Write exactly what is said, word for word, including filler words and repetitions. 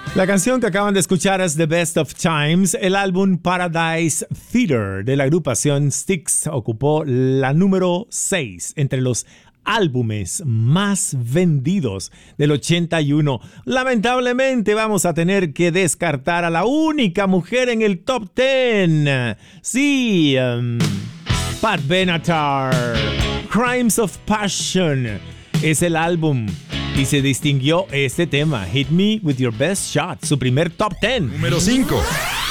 La canción que acaban de escuchar es The Best of Times. El álbum Paradise Theater de la agrupación Styx ocupó la número seis entre los álbumes más vendidos del ochenta y uno. Lamentablemente vamos a tener que descartar a la única mujer en el top diez. Sí, um, Pat Benatar. Crimes of Passion es el álbum y se distinguió este tema, Hit Me With Your Best Shot, su primer top diez. Número cinco.